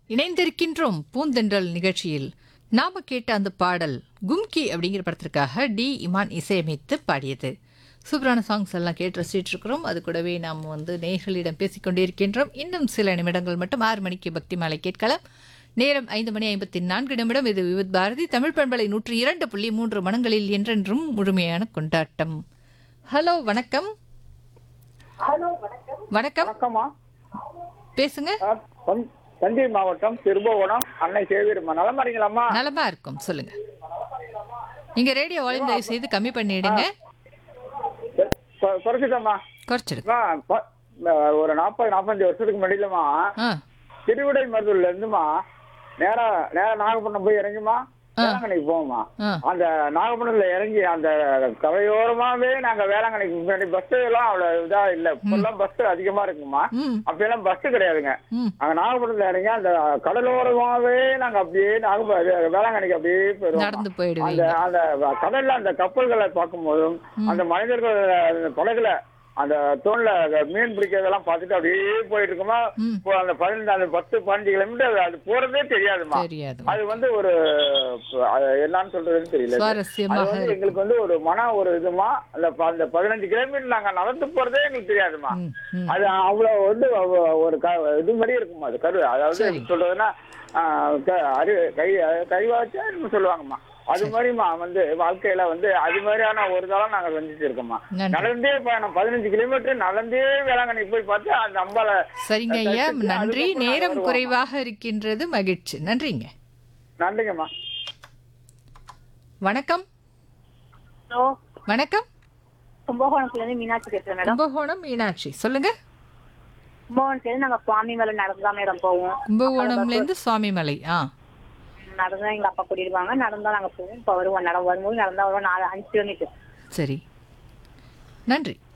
இணைந்திருக்கின்றோம் பூந்தென்றல் நிகழ்ச்சியில். நாம கேட்ட அந்த பாடல் கும்கி அப்படிங்கிற படத்திற்காக டி இமான் இசையமைத்து பாடியது. சூப்பரான சாங்ஸ் எல்லாம் கேட்டு ரசிச்சுட்டு இருக்கிறோம். அது கூடவே நாம் நேயர்களிடம் பேசிக்கொண்டே இருக்கின்றோம். இன்னும் சில நிமிடங்கள் மட்டும் 6 மணிக்கு பக்தி மாலை கேட்கலாம். நேரம் 5:54. இது விவித் பாரதி தமிழ் பண்பலை 102.3 மனங்களில் என்றென்றும் முழுமையான கொண்டாட்டம். ஹலோ, வணக்கம். வணக்கம், வணக்கம்மா. பேசுங்க. தஞ்சை மாவட்டம் திருபுவனம் அன்னை சேவியர்மா. நலமா இருக்கீங்களாம்மா? நலமா இருக்கும், சொல்லுங்க. நீங்க ரேடியோ வால்யூம் தயவு செய்து கம்மி பண்ணிடுங்க. குறைச்சிட்டம்மா. குறைச்சிடுங்க. ஒரு 40-45 வருஷத்துக்கு முன்னாடிலமா ஆ, திருவிடை மருதூர்ல இருந்துமா நேரா நாகப்பட்டினம் போய் இறங்கிமா வேளாங்கண்ணிக்கு போவோமா. ஆ. அந்த நாகப்பட்டினத்துல இறங்கி அந்த கரையோரமாவே நாங்க வேளாங்கண்ணிக்கு முன்னாடி பஸ் எல்லாம் அவ்வளவு இதா இல்ல. இப்பெல்லாம் பஸ் அதிகமா இருக்குமா. ம், அப்ப எல்லாம் பஸ் கிடையாதுங்க. ம். அங்க நாகப்பட்டினத்துல இறங்கி அந்த கடலோரமாவே நாங்க அப்படியே வேளாங்கண்ணிக்கு அப்படியே போயிருவோம். நடந்து அந்த போயிடுவீங்க. அந்த கடல்ல அந்த கப்பல்களை பார்க்கும் போதும் அந்த மனிதர்கள் அந்த படகுல அந்த தோல்ல மீன் பிடிக்கிறதெல்லாம் பார்த்துட்டு அப்படியே போயிட்டு இருக்குமா. ம். அந்த 10-15 கிலோமீட்டர் அது போறதே தெரியாதுமா. தெரியாது. அது ஒரு அது என்னன்னு சொல்றதுன்னு தெரியல. அது சுவாரஸ்யமாக இருக்கும். எங்களுக்கு ஒரு ஒரு இதுமா. அந்த 15 கிலோமீட்டர் நாங்க நடந்து போறதே எங்களுக்கு தெரியாதுமா. ம், ம். அது அவ்வளவு ஒரு இது மாதிரி இருக்குமா. அது கரு அதாவது சரி. எப்படி சொல்றதுன்னா கைவாச்சா சொல்லுவாங்கம்மா. அது மாதிரிமா வாழ்க்கையில அது மாதிரியான ஒரு காலம் நாங்க செஞ்சுட்டு இருக்கோம்மா. நன்றி. நடந்தே பயணம் 15 கிலோமீட்டர் நடந்தே வேளாங்கண்ணி போய் பார்த்து அந்த அம்பால. சரிங்க ஐயா, நன்றி. அதுக்கப்புறம் நேரம் நாங்க குறைவாக இருக்கின்றது, மகிழ்ச்சி. நன்றிங்க. நன்றிங்கம்மா. வணக்கம். ஹலோ, வணக்கம். கும்பகோணத்துல இருந்து மீனாட்சி பேசுறேன் மேடம். கும்பகோணம் மீனாட்சி, சொல்லுங்க. கும்பகோணத்துல இருந்து நாங்க சுவாமி மேல நடந்துதான் மேடம் போவோம். கும்பகோணம்ல இருந்து சுவாமிமலை. ஆ, நடந்தா எங்க அப்பா கூட்டிடுவாங்க. நடந்தா நாங்க போவோம். இப்ப வருவோம். வரும்போது நடந்தா வருவோம். 4-5 கிலோமீட்டர். சரி, நன்றி.